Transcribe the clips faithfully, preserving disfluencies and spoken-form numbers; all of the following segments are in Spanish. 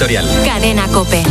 Editorial. Cadena COPE.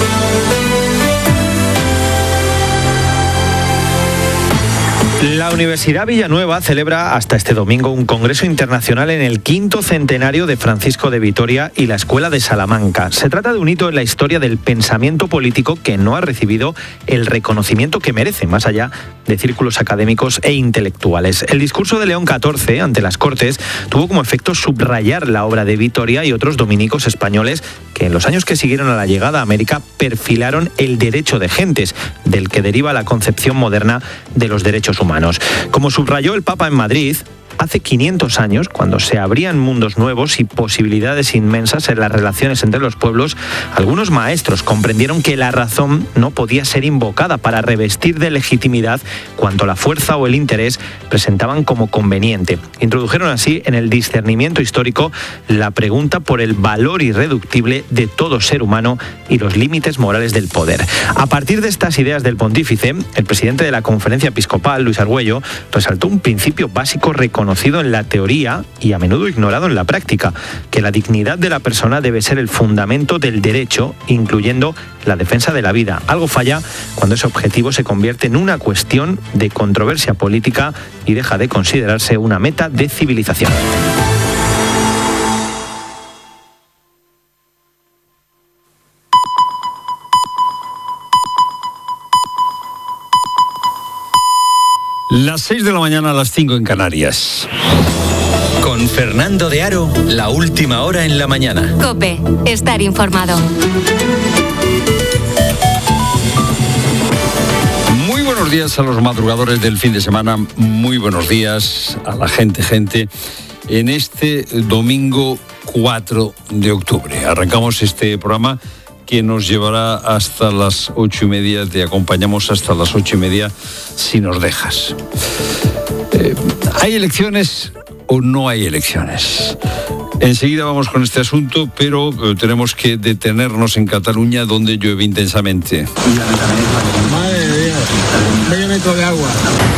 La Universidad Villanueva celebra hasta este domingo un congreso internacional en el quinto centenario de Francisco de Vitoria y la Escuela de Salamanca. Se trata de un hito en la historia del pensamiento político que no ha recibido el reconocimiento que merece, más allá de círculos académicos e intelectuales. El discurso de León catorce ante las Cortes tuvo como efecto subrayar la obra de Vitoria y otros dominicos españoles que en los años que siguieron a la llegada a América perfilaron el derecho de gentes, del que deriva la concepción moderna de los derechos humanos. Como subrayó el Papa en Madrid, hace quinientos años, cuando se abrían mundos nuevos y posibilidades inmensas en las relaciones entre los pueblos, algunos maestros comprendieron que la razón no podía ser invocada para revestir de legitimidad cuanto la fuerza o el interés presentaban como conveniente. Introdujeron así en el discernimiento histórico la pregunta por el valor irreductible de todo ser humano y los límites morales del poder. A partir de estas ideas del pontífice, el presidente de la Conferencia Episcopal, Luis Argüello, resaltó un principio básico reconocido conocido en la teoría y a menudo ignorado en la práctica, que la dignidad de la persona debe ser el fundamento del derecho, incluyendo la defensa de la vida. Algo falla cuando ese objetivo se convierte en una cuestión de controversia política y deja de considerarse una meta de civilización. Las seis de la mañana a las cinco en Canarias. Con Fernando de Aro, la última hora en la mañana. COPE, estar informado. Muy buenos días a los madrugadores del fin de semana. Muy buenos días a la gente, gente. En este domingo cuatro de octubre. Arrancamos este programa que nos llevará hasta las ocho y media. Te acompañamos hasta las ocho y media si nos dejas. Eh, ¿Hay elecciones o no hay elecciones? Enseguida vamos con este asunto, pero eh, tenemos que detenernos en Cataluña, donde llueve intensamente. Madre mía, medio metro de agua.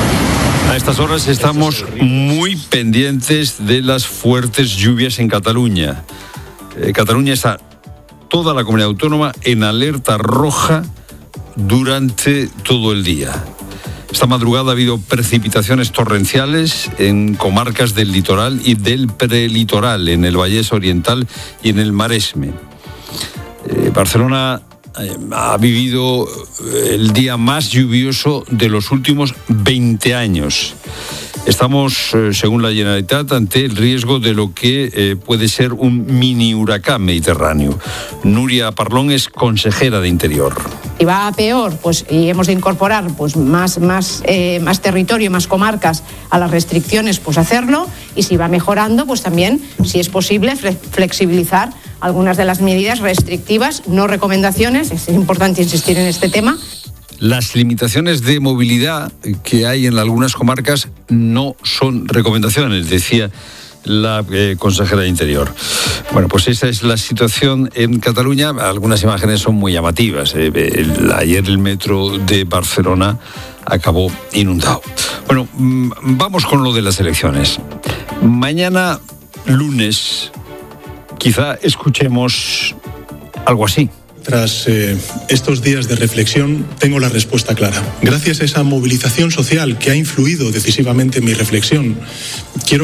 A estas horas estamos muy pendientes de las fuertes lluvias en Cataluña. Eh, Cataluña está toda la comunidad autónoma en alerta roja durante todo el día. Esta madrugada ha habido precipitaciones torrenciales en comarcas del litoral y del prelitoral, en el Vallés Oriental y en el Maresme. Eh, Barcelona eh, ha vivido el día más lluvioso de los últimos veinte años. Estamos, eh, según la Generalitat, ante el riesgo de lo que eh, puede ser un mini huracán mediterráneo. Nuria Parlón es consejera de Interior. Si va a peor, pues, y hemos de incorporar pues, más, más, eh, más territorio, más comarcas a las restricciones, pues hacerlo. Y si va mejorando, pues también, si es posible, flexibilizar algunas de las medidas restrictivas, no recomendaciones. Es importante insistir en este tema. Las limitaciones de movilidad que hay en algunas comarcas no son recomendaciones, decía la eh, consejera de Interior. Bueno, pues esa es la situación en Cataluña. Algunas imágenes son muy llamativas. Eh, el, ayer el metro de Barcelona acabó inundado. Bueno, mmm, vamos con lo de las elecciones. Mañana, lunes, quizá escuchemos algo así. Tras eh, estos días de reflexión, tengo la respuesta clara. Gracias a esa movilización social que ha influido decisivamente en mi reflexión, quiero